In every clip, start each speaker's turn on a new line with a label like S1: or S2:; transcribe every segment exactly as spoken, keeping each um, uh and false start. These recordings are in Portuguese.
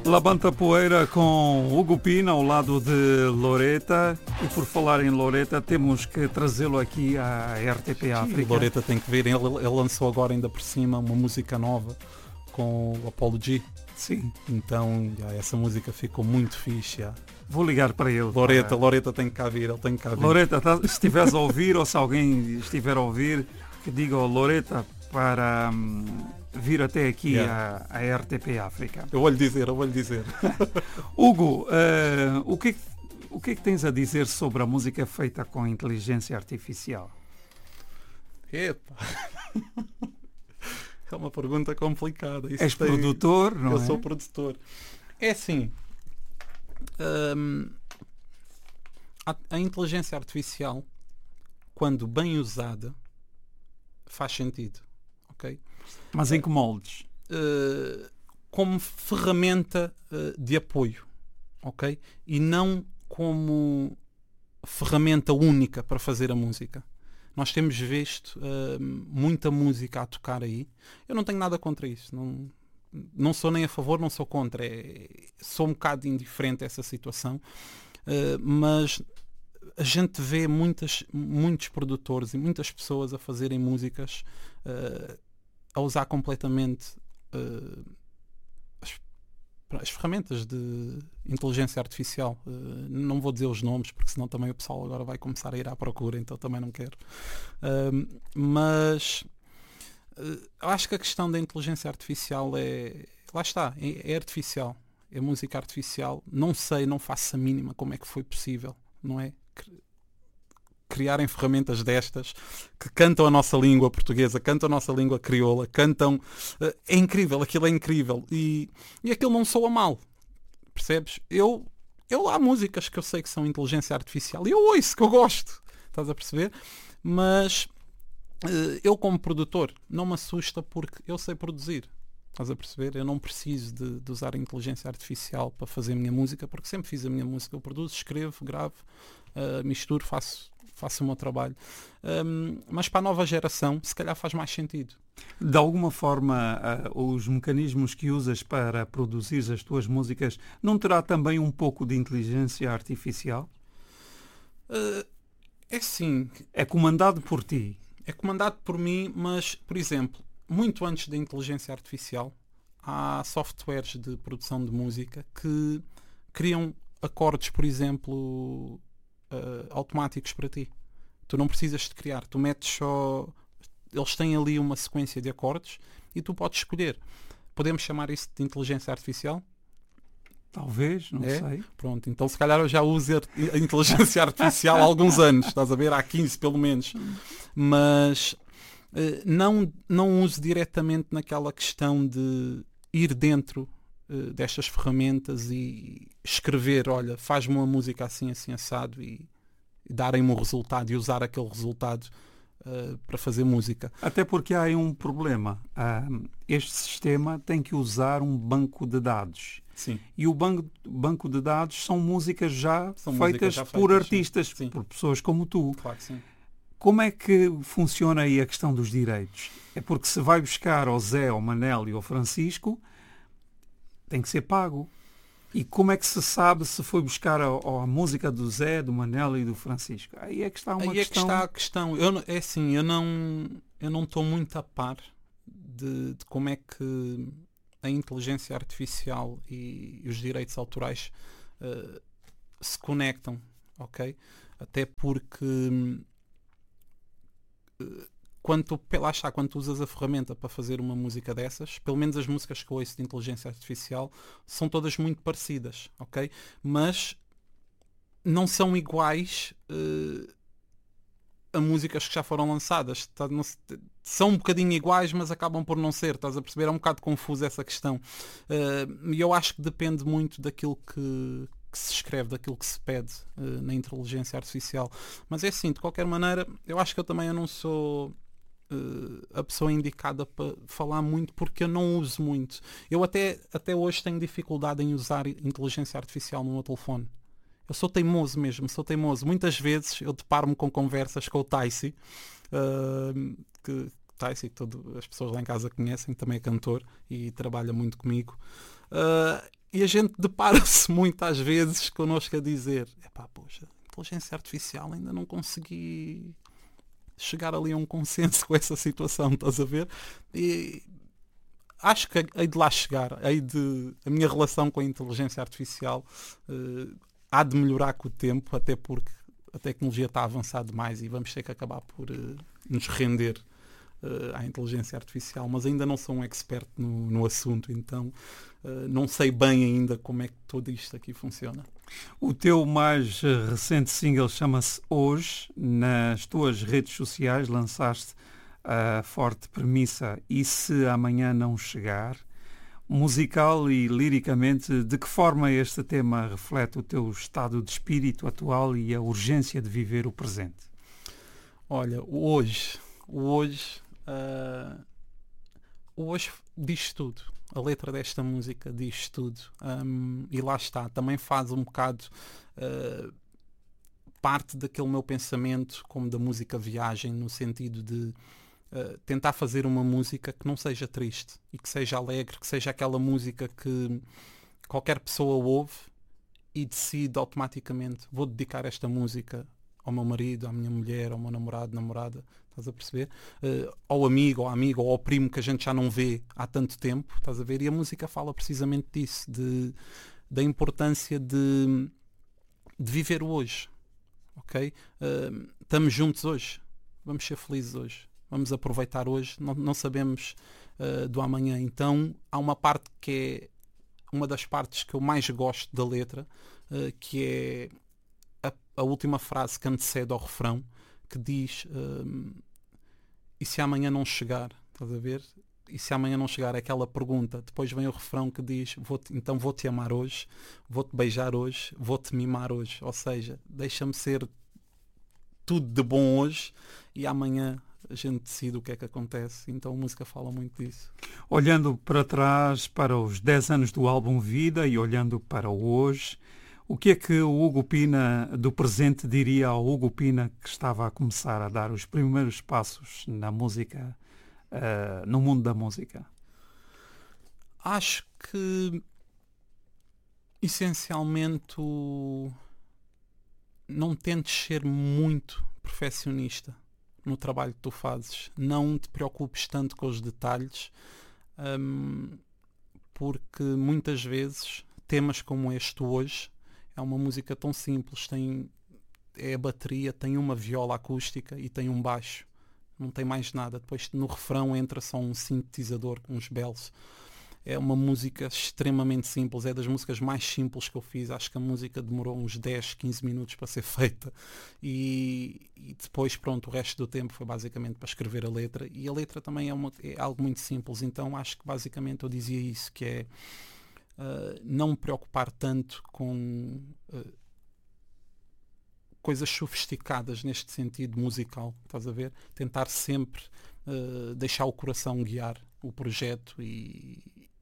S1: Levanta Poeira com Hugo Pina ao lado de Loretta. E por falar em Loretta, temos que trazê-lo aqui à R T P África.
S2: Sim, Loretta tem que ver, ele, ele lançou agora ainda por cima uma música nova com o Apollo G.
S1: Sim.
S2: Então já, essa música ficou muito fixe. Já.
S1: Vou ligar para ele.
S2: Loretta,
S1: para...
S2: Loretta tem que cá vir, ele tem que cá vir.
S1: Loretta, tá, se estiveres a ouvir ou se alguém estiver a ouvir, que diga ao Loretta para hum, vir até aqui yeah. à, à R T P África.
S2: Eu vou-lhe dizer, eu vou-lhe dizer.
S1: Hugo, uh, o, que, o que é que tens a dizer sobre a música feita com inteligência artificial?
S2: Epa! É uma pergunta complicada. Isso
S1: És
S2: tem...
S1: produtor, não
S2: eu
S1: é?
S2: Eu sou produtor. É assim, hum, a, a inteligência artificial, quando bem usada, faz sentido, ok?
S1: Mas em que moldes?
S2: Uh, como ferramenta uh, de apoio, ok? E não como ferramenta única para fazer a música. Nós temos visto uh, muita música a tocar aí. Eu não tenho nada contra isso. Não, não sou nem a favor, não sou contra. É, sou um bocado indiferente a essa situação. Uh, mas a gente vê muitas, muitos produtores e muitas pessoas a fazerem músicas uh, a usar completamente uh, as, as ferramentas de inteligência artificial. Uh, não vou dizer os nomes, porque senão também o pessoal agora vai começar a ir à procura, então também não quero. Uh, mas uh, eu acho que a questão da inteligência artificial é... Lá está, é, é artificial. É música artificial. Não sei, não faço a mínima como é que foi possível, não é? Criarem ferramentas destas que cantam a nossa língua portuguesa, cantam a nossa língua crioula, cantam... É incrível, aquilo é incrível. E, e aquilo não soa mal, percebes? Eu, eu há músicas que eu sei que são inteligência artificial e eu ouço, que eu gosto, estás a perceber? Mas eu como produtor não me assusta porque eu sei produzir. Estás a perceber? Eu não preciso de, de usar a inteligência artificial para fazer a minha música, porque sempre fiz a minha música. Eu produzo, escrevo, gravo, uh, misturo, faço, faço o meu trabalho. Um, mas para a nova geração, se calhar faz mais sentido.
S1: De alguma forma, uh, os mecanismos que usas para produzir as tuas músicas não terá também um pouco de inteligência artificial?
S2: Uh, é sim.
S1: É comandado por ti?
S2: É comandado por mim, mas, por exemplo, muito antes da inteligência artificial, há softwares de produção de música que criam acordes, por exemplo, uh, automáticos para ti. Tu não precisas de criar, tu metes só... Eles têm ali uma sequência de acordes e tu podes escolher. Podemos chamar isso de inteligência artificial?
S1: Talvez, não
S2: é?
S1: sei.
S2: Pronto, então se calhar eu já uso a inteligência artificial há alguns anos, estás a ver? Há quinze pelo menos. Mas... Uh, não, não uso diretamente naquela questão de ir dentro uh, destas ferramentas e escrever, olha, faz-me uma música assim, assim, assado e, e darem-me o resultado e usar aquele resultado uh, para fazer música.
S1: Até porque há aí um problema. Uh, este sistema tem que usar um banco de dados.
S2: Sim.
S1: E o banco, banco de dados são músicas já,
S2: são
S1: feitas,
S2: músicas já
S1: por
S2: feitas,
S1: artistas,
S2: sim.
S1: por pessoas como tu.
S2: Claro que sim.
S1: Como é que funciona aí a questão dos direitos? É porque se vai buscar ao Zé, ao Manel e ao Francisco, tem que ser pago. E como é que se sabe se foi buscar a, a música do Zé, do Manel e do Francisco? Aí é que está uma
S2: aí
S1: questão...
S2: Aí é que está a questão. Eu, é assim, eu não eu não estou muito a par de, de como é que a inteligência artificial e, e os direitos autorais uh, se conectam, ok? Até porque... Quando tu, lá está, quando tu usas a ferramenta para fazer uma música dessas, pelo menos as músicas que eu ouço de inteligência artificial são todas muito parecidas, ok? Mas não são iguais uh, a músicas que já foram lançadas. Tá, não, são um bocadinho iguais, mas acabam por não ser, estás a perceber? É um bocado confuso essa questão. Uh, e eu acho que depende muito daquilo que... que se escreve, daquilo que se pede uh, na inteligência artificial. Mas é assim, de qualquer maneira, eu acho que eu também eu não sou uh, a pessoa indicada para falar muito, porque eu não uso muito. Eu até, até hoje tenho dificuldade em usar inteligência artificial no meu telefone. Eu sou teimoso mesmo, sou teimoso. Muitas vezes eu deparo-me com conversas com o Taisi, uh, que Taisi, que todo, as pessoas lá em casa conhecem, também é cantor e trabalha muito comigo. Uh, e a gente depara-se muitas vezes connosco a dizer, epá, poxa, inteligência artificial, ainda não consegui chegar ali a um consenso com essa situação, estás a ver? E acho que hei de lá chegar, hei de, a minha relação com a inteligência artificial uh, há de melhorar com o tempo, até porque a tecnologia está a avançar demais e vamos ter que acabar por uh, nos render uh, à inteligência artificial, mas ainda não sou um expert no, no assunto, então uh, não sei bem ainda como é que tudo isto aqui funciona.
S1: O teu mais recente single chama-se Hoje. Nas tuas redes sociais lançaste a forte premissa E se amanhã não chegar? Musical e liricamente, de que forma este tema reflete o teu estado de espírito atual e a urgência de viver o presente?
S2: Olha, o hoje, o hoje, uh, o hoje diz tudo. A letra desta música diz tudo. Um, e lá está, também faz um bocado uh, parte daquele meu pensamento, como da música viagem, no sentido de uh, tentar fazer uma música que não seja triste e que seja alegre, que seja aquela música que qualquer pessoa ouve e decide automaticamente, vou dedicar esta música ao meu marido, à minha mulher, ao meu namorado, namorada, estás a perceber? Uh, ao amigo, ao amigo, ou ao primo que a gente já não vê há tanto tempo, estás a ver? E a música fala precisamente disso, de, da importância de, de viver o hoje, ok? Uh, estamos juntos hoje, vamos ser felizes hoje, vamos aproveitar hoje, não, não sabemos uh, do amanhã. Então há uma parte que é uma das partes que eu mais gosto da letra, uh, que é a última frase que antecede ao refrão, que diz um, e se amanhã não chegar, estás a ver? E se amanhã não chegar, é aquela pergunta. Depois vem o refrão que diz, vou então vou-te amar hoje, vou-te beijar hoje, vou-te mimar hoje. Ou seja, deixa-me ser tudo de bom hoje e amanhã a gente decide o que é que acontece. Então a música fala muito disso.
S1: Olhando para trás, para os dez anos do álbum Vida e olhando para o hoje, o que é que o Hugo Pina do presente diria ao Hugo Pina que estava a começar a dar os primeiros passos na música, uh, no mundo da música?
S2: Acho que essencialmente o... não tentes ser muito perfeccionista no trabalho que tu fazes. Não te preocupes tanto com os detalhes, um, porque muitas vezes temas como este hoje é uma música tão simples, tem, é a bateria, tem uma viola acústica e tem um baixo. Não tem mais nada. Depois no refrão entra só um sintetizador com uns bells. É uma música extremamente simples, é das músicas mais simples que eu fiz. Acho que a música demorou uns dez, quinze minutos para ser feita. E, e depois, pronto, o resto do tempo foi basicamente para escrever a letra. E a letra também é, uma, é algo muito simples. Então acho que basicamente eu dizia isso, que é Uh, não me preocupar tanto com uh, coisas sofisticadas neste sentido musical, estás a ver? Tentar sempre uh, deixar o coração guiar o projeto e,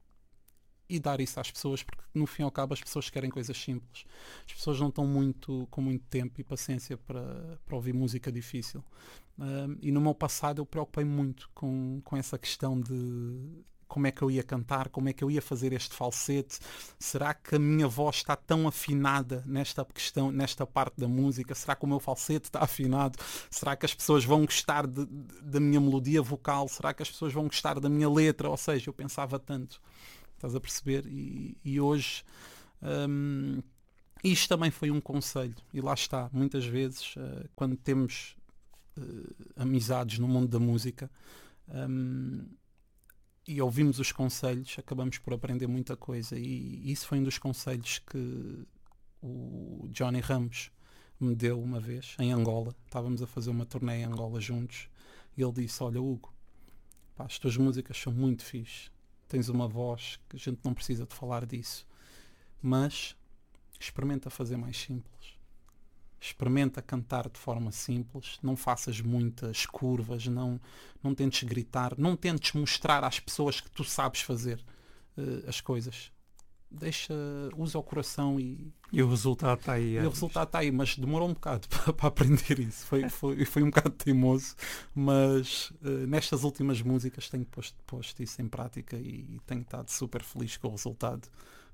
S2: e dar isso às pessoas, porque no fim e ao cabo as pessoas querem coisas simples. As pessoas não estão muito, com muito tempo e paciência para, para ouvir música difícil. Uh, e no meu passado eu preocupei muito com, com essa questão de como é que eu ia cantar, como é que eu ia fazer este falsete, será que a minha voz está tão afinada nesta questão, nesta parte da música, será que o meu falsete está afinado, será que as pessoas vão gostar de, de, da minha melodia vocal, será que as pessoas vão gostar da minha letra? Ou seja, eu pensava tanto, estás a perceber? E, e hoje hum, isto também foi um conselho, e lá está, muitas vezes uh, quando temos uh, amizades no mundo da música, hum, e ouvimos os conselhos, acabamos por aprender muita coisa. E isso foi um dos conselhos que o Johnny Ramos me deu uma vez, em Angola. Estávamos a fazer uma turnê em Angola juntos. E ele disse, olha Hugo, pá, as tuas músicas são muito fixe. Tens uma voz que a gente não precisa de falar disso. Mas experimenta fazer mais simples. Experimenta cantar de forma simples, não faças muitas curvas, não, não tentes gritar, não tentes mostrar às pessoas que tu sabes fazer uh, as coisas. Deixa, usa o coração e...
S1: E o resultado está aí.
S2: E
S1: é
S2: o resultado está aí, mas demorou um bocado para, para aprender isso. Foi, foi, foi um bocado teimoso, mas uh, nestas últimas músicas tenho posto, posto isso em prática e, e tenho estado super feliz com o resultado.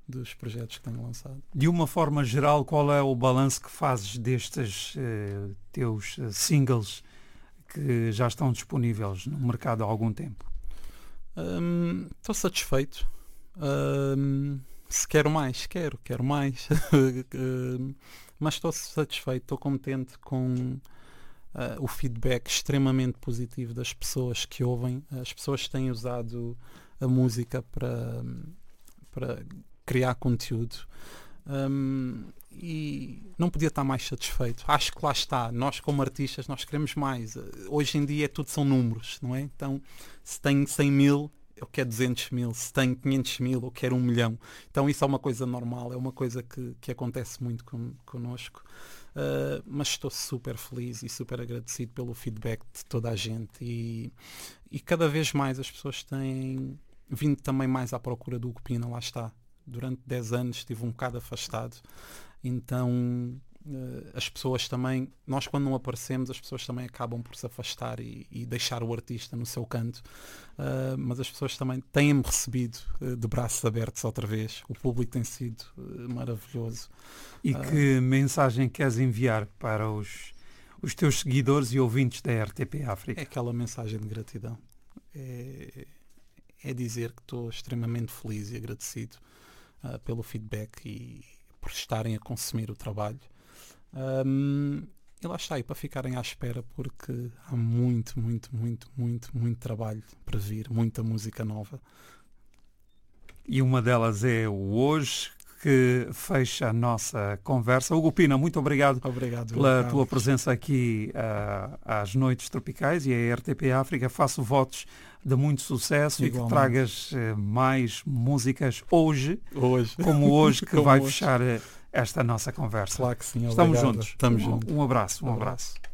S2: dos projetos que tenho lançado.
S1: De uma forma geral, qual é o balanço que fazes destes uh, teus uh, singles que já estão disponíveis no mercado há algum tempo?
S2: Estou um, satisfeito. Um, se quero mais, quero, quero mais. um, mas estou satisfeito, estou contente com uh, o feedback extremamente positivo das pessoas que ouvem. As pessoas têm usado a música para, para criar conteúdo. Um, e não podia estar mais satisfeito. Acho que lá está, nós como artistas nós queremos mais. Hoje em dia tudo são números, não é? Então se tenho cem mil eu quero duzentos mil, se tenho quinhentos mil eu quero um milhão. Então isso é uma coisa normal, é uma coisa que, que acontece muito con, connosco. Uh, mas estou super feliz e super agradecido pelo feedback de toda a gente e, e cada vez mais as pessoas têm vindo também mais à procura do Cupina. Lá está, durante dez anos estive um bocado afastado, então uh, as pessoas também, nós quando não aparecemos as pessoas também acabam por se afastar e, e deixar o artista no seu canto, uh, mas as pessoas também têm-me recebido uh, de braços abertos outra vez. O público tem sido uh, maravilhoso.
S1: E que uh, mensagem queres enviar para os, os teus seguidores e ouvintes da R T P África?
S2: É aquela mensagem de gratidão, é, é dizer que estou extremamente feliz e agradecido uh, pelo feedback e por estarem a consumir o trabalho. Um, e lá está, e para ficarem à espera, porque há muito, muito, muito, muito, muito trabalho para vir, muita música nova.
S1: E uma delas é o Hoje, que fecha a nossa conversa. Hugo Pina, muito obrigado,
S2: obrigado
S1: pela
S2: Carlos.
S1: tua presença aqui uh, às Noites Tropicais e à R T P África. Faço votos de muito sucesso. Igualmente. E que tragas uh, mais músicas hoje,
S2: hoje.
S1: como hoje, que
S2: como
S1: vai
S2: hoje.
S1: fechar esta nossa conversa.
S2: Claro que sim,
S1: Estamos
S2: obrigado.
S1: juntos.
S2: Estamos
S1: um,
S2: juntos.
S1: Um abraço. Um,
S2: um
S1: abraço.
S2: abraço.